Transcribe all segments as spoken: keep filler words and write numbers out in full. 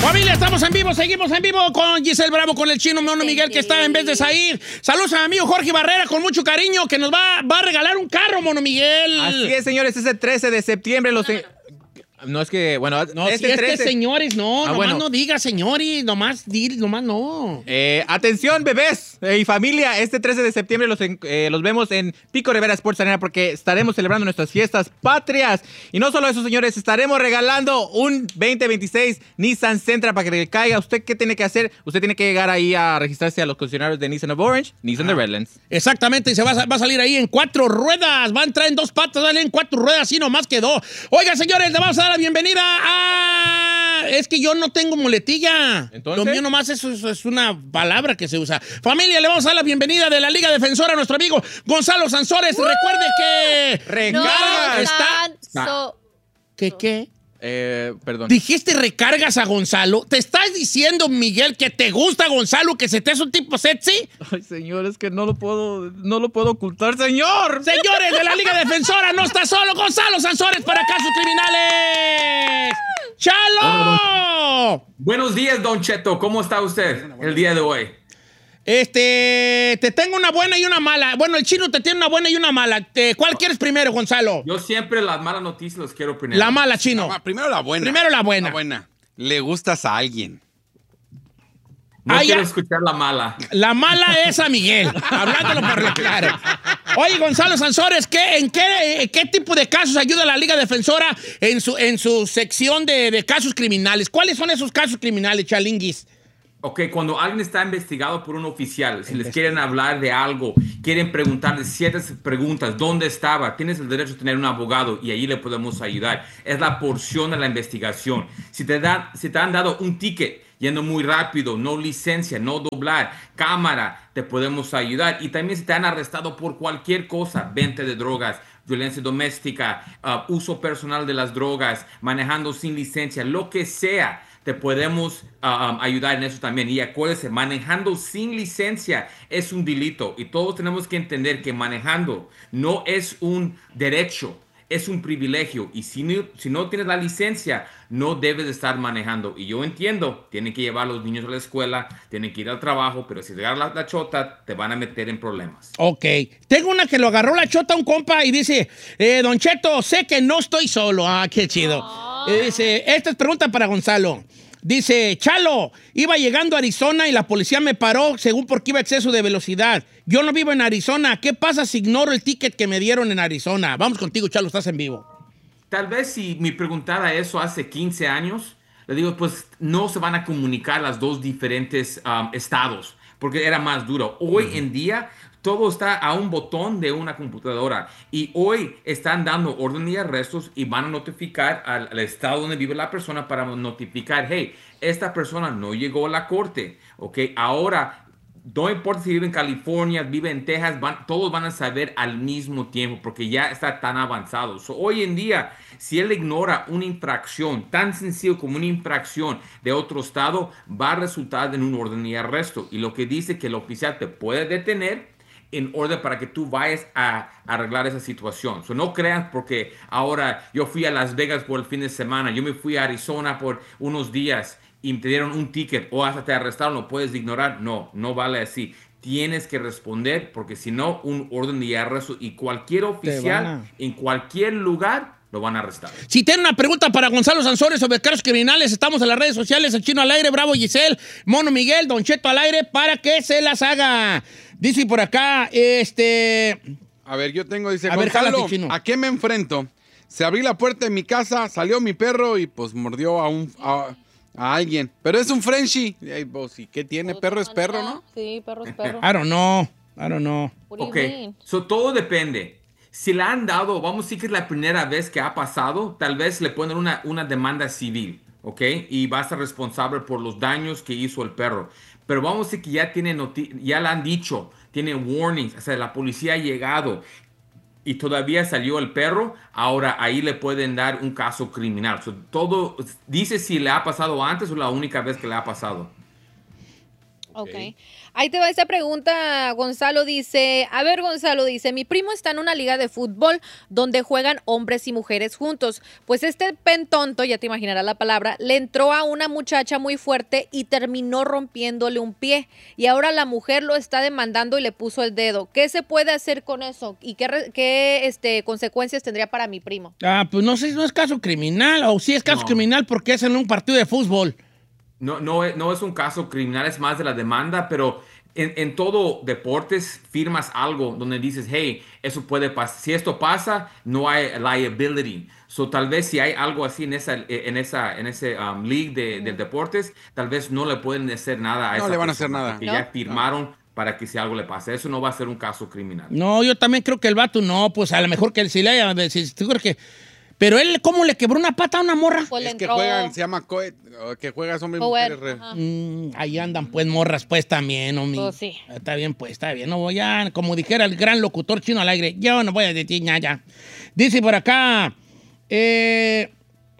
Familia, estamos en vivo, seguimos en vivo con Giselle Bravo, con el chino Mono Miguel, que está en vez de salir. Saludos a mi amigo Jorge Barrera, con mucho cariño, que nos va, va a regalar un carro, Mono Miguel. Así es, señores, es el trece de septiembre. Los... No es que, bueno, no, este si es trece... que señores, no, ah, nomás bueno. no diga señores, nomás, di, nomás no. Eh, atención, bebés eh, y familia, este trece de septiembre los, eh, los vemos en Pico Rivera Sports Arena porque estaremos celebrando nuestras fiestas patrias. Y no solo eso, señores, estaremos regalando un veinte veintiséis Nissan Sentra para que le caiga. ¿Usted qué tiene que hacer? Usted tiene que llegar ahí a registrarse a los concesionarios de Nissan of Orange, Nissan ah. de Redlands. Exactamente, y se va a, va a salir ahí en cuatro ruedas, va a entrar en dos patas, va a salir en cuatro ruedas, así nomás quedó. Oiga, señores, le vamos a dar la bienvenida a... Es que yo no tengo muletilla. ¿Entonces? Lo mío nomás es, es, es una palabra que se usa. Familia, le vamos a dar la bienvenida de la Liga Defensora a nuestro amigo Gonzalo Sansores. ¡Uh! Recuerde que... Recarga no, está... So... ¿Qué qué? Eh, perdón. ¿Dijiste recargas a Gonzalo? ¿Te estás diciendo, Miguel, que te gusta Gonzalo, que se te es un tipo sexy? Ay, señor, es que no lo puedo, no lo puedo ocultar, señor. Señores de la Liga Defensora, no está solo Gonzalo Sansores para casos criminales. ¡Chalo! Buenos días, Don Cheto. ¿Cómo está usted el día de hoy? Este, te tengo una buena y una mala. Bueno, el chino te tiene una buena y una mala. ¿Cuál quieres primero, Gonzalo? Yo siempre las malas noticias las quiero primero. La mala, chino. No, primero la buena. Primero la buena. La buena. Le gustas a alguien. No ah, quiero ya. escuchar la mala. La mala es a Miguel, hablándolo por lo claro. Oye, Gonzalo Sansores, ¿qué, en qué, qué tipo de casos ayuda la Liga Defensora en su, en su sección de, de casos criminales? ¿Cuáles son esos casos criminales, Chalinguis? Ok, cuando alguien está investigado por un oficial, si les quieren hablar de algo, quieren preguntarles ciertas preguntas, ¿dónde estaba? Tienes el derecho a tener un abogado y ahí le podemos ayudar. Es la porción de la investigación. Si te, da, si te han dado un ticket yendo muy rápido, no licencia, no doblar, cámara, te podemos ayudar. Y también si te han arrestado por cualquier cosa, venta de drogas, violencia doméstica, uh, uso personal de las drogas, manejando sin licencia, lo que sea, te podemos uh, um, ayudar en eso también. Y acuérdese, manejando sin licencia es un delito. Y todos tenemos que entender que manejando no es un derecho, es un privilegio. Y si no, si no tienes la licencia, no debes de estar manejando. Y yo entiendo, tienen que llevar a los niños a la escuela, tienen que ir al trabajo, pero si te agarra la, la chota, te van a meter en problemas. Ok. Tengo una que lo agarró la chota a un compa y dice, eh, Don Cheto, sé que no estoy solo. Ah, qué chido. Oh. Y dice, esta es pregunta para Gonzalo. Dice, Chalo, iba llegando a Arizona y la policía me paró según porque iba a exceso de velocidad. Yo no vivo en Arizona. ¿Qué pasa si ignoro el ticket que me dieron en Arizona? Vamos contigo, Chalo, estás en vivo. Tal vez si me preguntara eso hace quince años, le digo, pues no se van a comunicar los dos diferentes um, estados, porque era más duro. Hoy uh-huh. en día, todo está a un botón de una computadora. Y hoy están dando orden de arrestos y van a notificar al, al estado donde vive la persona para notificar, hey, esta persona no llegó a la corte, ¿ok? Ahora, no importa si vive en California, vive en Texas, van, todos van a saber al mismo tiempo porque ya está tan avanzado. So, hoy en día, si él ignora una infracción tan sencillo como una infracción de otro estado, va a resultar en un orden de arresto. Y lo que dice que el oficial te puede detener en orden para que tú vayas a arreglar esa situación. So, no crean porque ahora yo fui a Las Vegas por el fin de semana, yo me fui a Arizona por unos días y te dieron un ticket o hasta te arrestaron, lo puedes ignorar. No, no vale así. Tienes que responder porque si no, un orden de arresto y cualquier oficial a... en cualquier lugar lo van a arrestar. Si tienen una pregunta para Gonzalo Sansores sobre casos criminales, estamos en las redes sociales, el Chino al aire, Bravo Giselle, Mono Miguel, Don Cheto al aire, para que se las haga. Dice por acá, este... A ver, yo tengo, dice, a Gonzalo, ver, Chino. ¿a qué me enfrento? Se abrió la puerta de mi casa, salió mi perro y pues mordió a un... A... A alguien. Pero es un Frenchie. Hey, pues, ¿y qué tiene? Perro es perro, ¿no? Sí, perro es perro. I don't know. I don't know. Ok. So, todo depende. Si le han dado, vamos a decir que es la primera vez que ha pasado, tal vez le ponen una, una demanda civil, ¿ok? Y va a ser responsable por los daños que hizo el perro. Pero vamos a decir que ya tiene ya le han dicho, tiene warnings, o sea, la policía ha llegado y todavía salió el perro, ahora ahí le pueden dar un caso criminal. So, todo, dice si le ha pasado antes o la única vez que le ha pasado. Ok. Ahí te va esta pregunta, Gonzalo dice, a ver Gonzalo dice, mi primo está en una liga de fútbol donde juegan hombres y mujeres juntos. Pues este pen tonto, ya te imaginarás la palabra, le entró a una muchacha muy fuerte y terminó rompiéndole un pie. Y ahora la mujer lo está demandando y le puso el dedo. ¿Qué se puede hacer con eso? ¿Y qué, re- qué este, consecuencias tendría para mi primo? Ah, pues no sé si no es caso criminal o sí es caso No. criminal porque es en un partido de fútbol. No, no, es- no es un caso criminal, es más de la demanda, pero en, en todo deportes firmas algo donde dices, hey, eso puede pasar. Si esto pasa, no hay liability. So, tal vez si hay algo así en esa, en esa, en ese um, league de, de deportes, tal vez no le pueden hacer nada a No esa le van a persona, hacer nada. porque ¿No? ya firmaron para que si algo le pase. Eso no va a ser un caso criminal. No, yo también creo que el vato no, pues a lo mejor que él sí le haya... si- si- creo que, pero él, ¿cómo le quebró una pata a una morra? Pues le Es que entró- juegan, se llama coed, o que juegas hombres y Coed, mujeres. re- ajá. Mm, ahí andan pues morras pues también, homie. Pues sí. Está bien pues, está bien. No voy a, como dijera el gran locutor chino al aire, yo no voy a decir nada. Dice por acá, eh,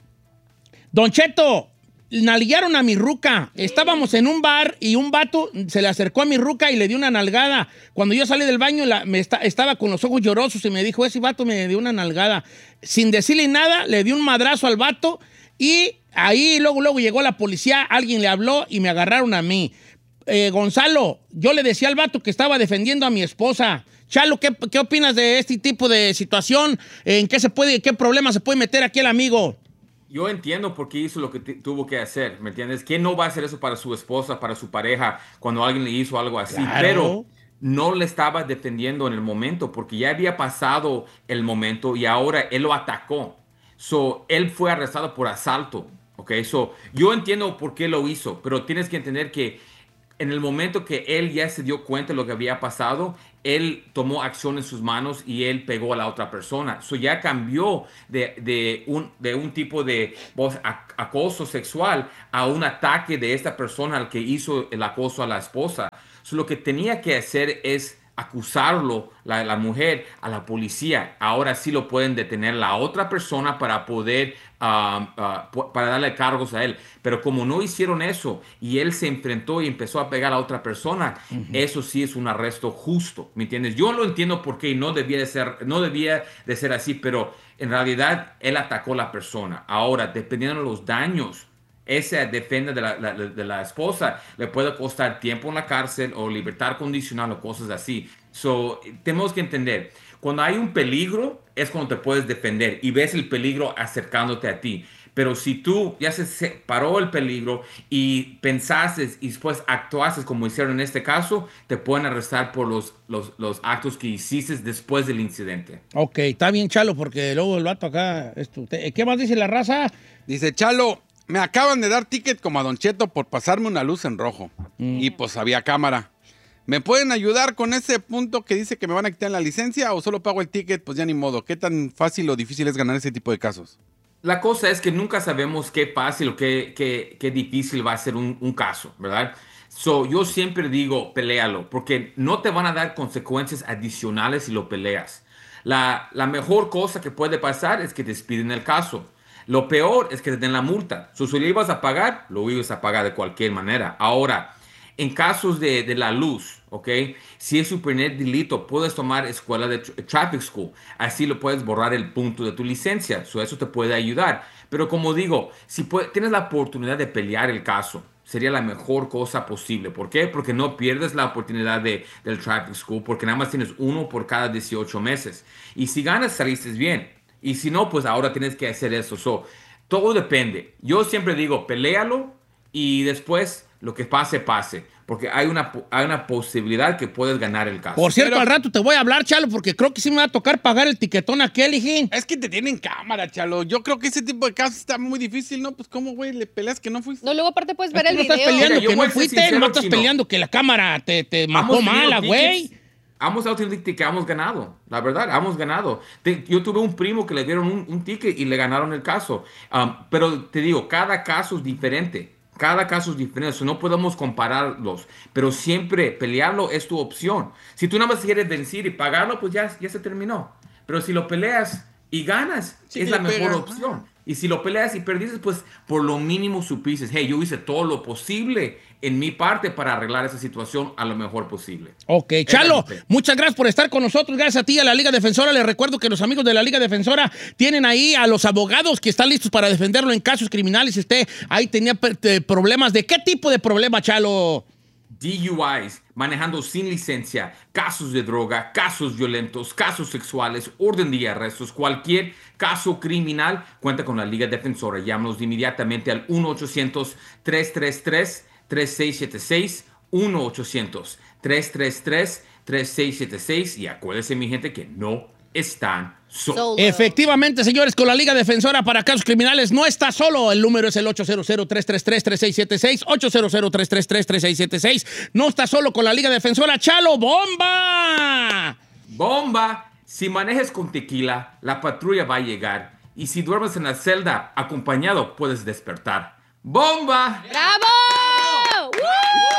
Don Cheto, nalguearon a mi ruca. Estábamos en un bar y un vato se le acercó a mi ruca y le dio una nalgada. Cuando yo salí del baño la- me esta- estaba con los ojos llorosos y me dijo, ese vato me dio una nalgada. Sin decirle nada, le di un madrazo al vato y ahí luego, luego llegó la policía, alguien le habló y me agarraron a mí. Eh, Gonzalo, yo le decía al vato que estaba defendiendo a mi esposa. Chalo, ¿qué, qué opinas de este tipo de situación? ¿En qué se puede, qué problema se puede meter aquí el amigo? Yo entiendo por qué hizo lo que t- tuvo que hacer, ¿me entiendes? ¿Quién no va a hacer eso para su esposa, para su pareja, cuando alguien le hizo algo así? Claro. Pero no le estaba defendiendo en el momento, porque ya había pasado el momento y ahora él lo atacó. So, él fue arrestado por asalto, ¿ok? So, yo entiendo por qué lo hizo, pero tienes que entender que en el momento que él ya se dio cuenta de lo que había pasado, él tomó acción en sus manos y él pegó a la otra persona. So ya cambió de, de, un, de un tipo de pues, ac- acoso sexual a un ataque de esta persona al que hizo el acoso a la esposa. So lo que tenía que hacer es acusarlo, la, la mujer, a la policía. Ahora sí lo pueden detener la otra persona para poder, um, uh, pu- para darle cargos a él. Pero como no hicieron eso y él se enfrentó y empezó a pegar a otra persona, uh-huh. Eso sí es un arresto justo, ¿me entiendes? Yo lo entiendo por qué no debía de ser, no debía de ser así, pero en realidad él atacó a la persona. Ahora, dependiendo de los daños, esa defensa de la, la- de la esposa le puede costar tiempo en la cárcel o libertad condicional o cosas así. So, tenemos que entender, cuando hay un peligro es cuando te puedes defender y ves el peligro acercándote a ti. Pero si tú ya se separó el peligro y pensaste y después actuaste como hicieron en este caso, te pueden arrestar por los, los, los actos que hiciste después del incidente. Ok, está bien, Chalo, porque luego el vato acá... Esto, ¿qué más dice la raza? Dice, Chalo, me acaban de dar ticket como a Don Cheto por pasarme una luz en rojo. Mm. Y pues había cámara. ¿Me pueden ayudar con ese punto que dice que me van a quitar la licencia o solo pago el ticket? Pues ya ni modo. ¿Qué tan fácil o difícil es ganar ese tipo de casos? La cosa es que nunca sabemos qué fácil o qué, qué, qué difícil va a ser un, un caso, ¿verdad? So, yo siempre digo, peléalo, porque no te van a dar consecuencias adicionales si lo peleas. La, la mejor cosa que puede pasar es que te despiden el caso. Lo peor es que te den la multa. So, si lo ibas a pagar, lo ibas a pagar de cualquier manera. Ahora, en casos de, de la luz, ¿ok? Si es su primer delito, puedes tomar escuela de tra- traffic school. Así lo puedes borrar el punto de tu licencia. So, eso te puede ayudar. Pero como digo, si puede- tienes la oportunidad de pelear el caso, sería la mejor cosa posible. ¿Por qué? Porque no pierdes la oportunidad de, del traffic school, porque nada más tienes uno por cada dieciocho meses. Y si ganas, saliste bien. Y si no, pues ahora tienes que hacer eso. So, todo depende. Yo siempre digo, peléalo y después lo que pase, pase. Porque hay una, hay una posibilidad que puedes ganar el caso. Por cierto, Pero- al rato te voy a hablar, Chalo, porque creo que sí me va a tocar pagar el tiquetón a aquel, hijín. Es que te tienen cámara, Chalo. Yo creo que ese tipo de casos está muy difícil, ¿no? Pues cómo, güey, le peleas que no fuiste. No, luego aparte puedes ver Tú el no estás video. peleando Mira, yo que voy no a ser fuiste, sincero, no estás Chino. peleando que la cámara te, te Hemos marcó tenido mala, güey. tickets, Hemos dado tickets que hemos ganado, la verdad, hemos ganado. Te- yo tuve un primo que le dieron un, un ticket y le ganaron el caso. Um, pero te digo, cada caso es diferente. Cada caso es diferente, so no podemos compararlos. Pero siempre pelearlo es tu opción. Si tú nada más quieres vencer y pagarlo, pues ya, ya se terminó. Pero si lo peleas y ganas, Sí, es que la le mejor pegas. opción. Y si lo peleas y perdiste, pues por lo mínimo supiste, hey, yo hice todo lo posible en mi parte para arreglar esa situación a lo mejor posible. Ok, Chalo, muchas gracias por estar con nosotros. Gracias a ti, a la Liga Defensora. Les recuerdo que los amigos de la Liga Defensora tienen ahí a los abogados que están listos para defenderlo en casos criminales. Usted ahí tenía problemas. ¿De qué tipo de problema, Chalo? D U Is, manejando sin licencia, casos de droga, casos violentos, casos sexuales, orden de arrestos, cualquier caso criminal, cuenta con la Liga Defensora. Llámanos inmediatamente al uno ochocientos, tres tres tres, tres seis siete seis, uno ochocientos, tres tres tres, tres seis siete seis y acuérdense, mi gente, que no están solos. Efectivamente, señores, con la Liga Defensora para casos criminales no está solo. El número es el ocho cero cero, tres tres tres, tres seis siete seis, ocho cero cero, tres tres tres, tres seis siete seis. No está solo con la Liga Defensora. ¡Chalo, bomba! ¡Bomba! Si manejes con tequila, la patrulla va a llegar. Y si duermes en la celda acompañado, puedes despertar. ¡Bomba! ¡Bravo! ¡Woo!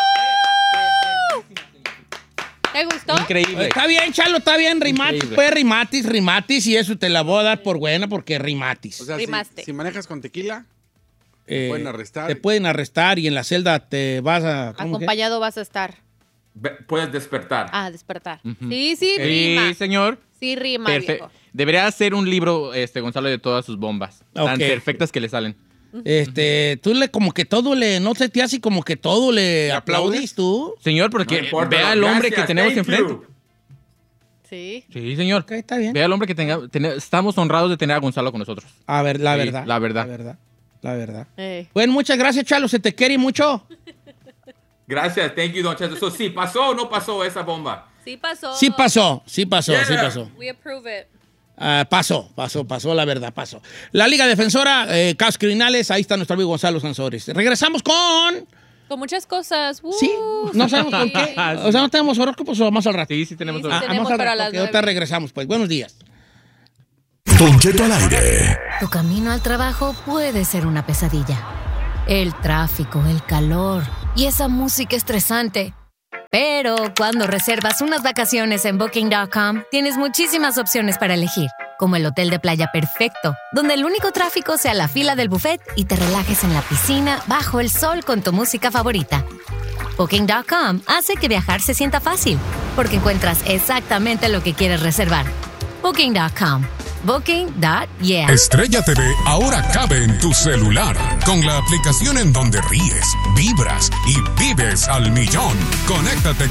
¿Te gustó? Increíble. Está bien, Chalo, está bien. Rimatis, Increíble. pues rimatis, rimatis. Y eso te la voy a dar por buena porque rimatis. O sea, si, Rimaste. si manejas con tequila, Eh, pueden arrestar. Te pueden arrestar y en la celda te vas a... ¿cómo que? Acompañado vas a estar. Ve- Puedes despertar. Ah, despertar. Sí, sí, Sí, rima. señor. Sí, rima, Perfe- viejo. Debería hacer un libro, este, Gonzalo, de todas sus bombas. Tan Ok. perfectas que le salen. Este, tú le como que todo le... No se te hace como que todo le aplaudes? aplaudís tú. Señor, No porque importa, vea al hombre gracias, que tenemos thank enfrente. you. Sí. Sí, señor. Ok, está bien. Vea al hombre que tenga, tene- estamos honrados de tener a Gonzalo con nosotros. A ver, la Sí, verdad. la verdad. La verdad. La verdad. Eh. Bueno, muchas gracias, Chalo. Se te quiere mucho. Gracias, thank you, Don Cheto. Eso sí, ¿pasó o no pasó esa bomba? Sí pasó. Sí pasó, sí pasó, sí Yeah. pasó. We approve it. Ah, pasó, pasó, pasó, la verdad, pasó. La Liga Defensora, eh, casos criminales, ahí está nuestro amigo Gonzalo Sansores. Regresamos con... Con muchas cosas. Uh, Sí, no sabemos con sí. qué. O sea, no tenemos horóscopos o más al rato. Sí, sí tenemos... Sí, dos. sí tenemos vamos al para rato, las que ahorita nueve. regresamos, pues. Buenos días. Don Cheto al aire. Tu camino al trabajo puede ser una pesadilla. El tráfico, el calor y esa música estresante. Pero cuando reservas unas vacaciones en Booking punto com, tienes muchísimas opciones para elegir, como el hotel de playa perfecto, donde el único tráfico sea la fila del buffet y te relajes en la piscina bajo el sol con tu música favorita. Booking punto com hace que viajar se sienta fácil, porque encuentras exactamente lo que quieres reservar. Booking punto com. Booking punto yeah. Estrella T V ahora cabe en tu celular con la aplicación en donde ríes, vibras y vives al millón. Conéctate